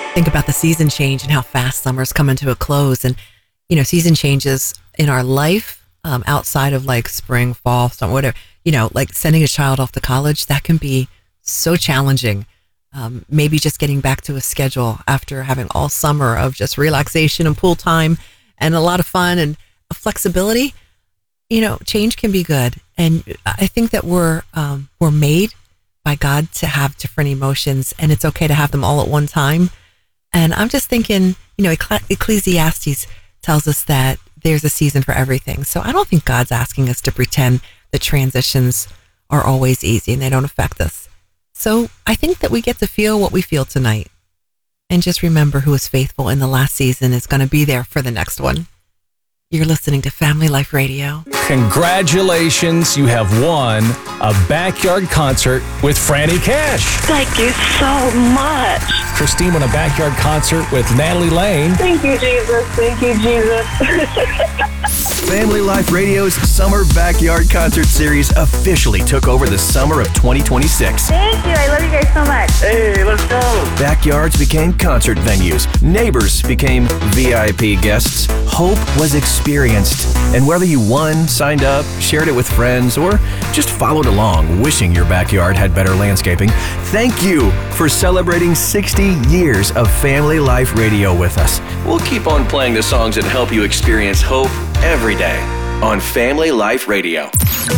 Think about the season change and how fast summer's coming to a close. And, season changes in our life, outside of like spring, fall, summer, whatever, like sending a child off to college, that can be so challenging. Maybe just getting back to a schedule after having all summer of just relaxation and pool time and a lot of fun and flexibility. Change can be good. And I think that we're made by God to have different emotions, and it's okay to have them all at one time. And I'm just thinking, Ecclesiastes tells us that there's a season for everything. So I don't think God's asking us to pretend the transitions are always easy and they don't affect us. So I think that we get to feel what we feel tonight. And just remember, who was faithful in the last season is going to be there for the next one. You're listening to Family Life Radio. Congratulations, you have won a backyard concert with Franny Cash. Thank you so much. Christine won a backyard concert with Natalie Lane. Thank you, Jesus. Thank you, Jesus. Family Life Radio's Summer Backyard Concert Series officially took over the summer of 2026. Thank you. I love you guys so much. Hey, let's go. Backyards became concert venues. Neighbors became VIP guests. Hope was experienced. And whether you won, signed up, shared it with friends, or just followed along wishing your backyard had better landscaping, thank you for celebrating 60 years of Family Life Radio with us. We'll keep on playing the songs that help you experience hope every day on Family Life Radio.